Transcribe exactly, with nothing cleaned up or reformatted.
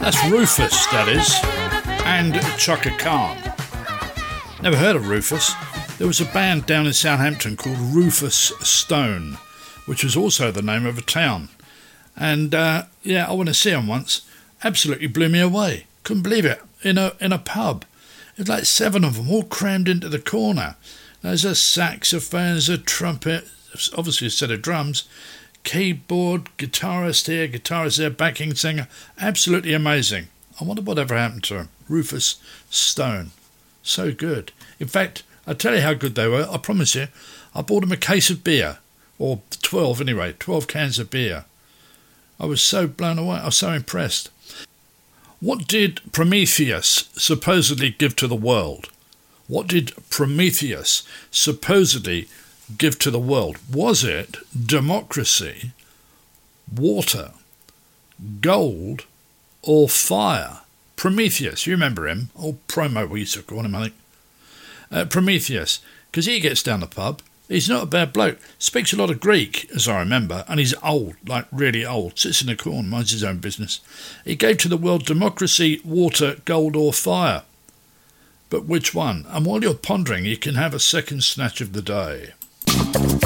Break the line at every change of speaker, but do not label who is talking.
That's Rufus, that is, and Chaka Khan. Never heard of Rufus. There was a band down in Southampton called Rufus Stone, which was also the name of a town. And uh, yeah, I went to see them once. Absolutely blew me away. Couldn't believe it. In a in a pub. It was like seven of them all crammed into the corner. There's a saxophone, there's a trumpet, obviously a set of drums, keyboard, guitarist here, guitarist there, backing singer. Absolutely amazing. I wonder whatever happened to him. Rufus Stone. So good. In fact, I'll tell you how good they were. I promise you. I bought them a case of beer. Or twelve anyway. twelve cans of beer. I was so blown away. I was so impressed. What did Prometheus supposedly give to the world? What did Prometheus supposedly give to the world? Was it democracy, water, gold, or fire? Prometheus, you remember him? Or Promo, we used to call him, I think. Uh, Prometheus, because he gets down the pub. He's not a bad bloke. Speaks a lot of Greek, as I remember, and he's old, like really old. Sits in the corner, minds his own business. He gave to the world democracy, water, gold, or fire. But which one? And while you're pondering, you can have a second snatch of the day.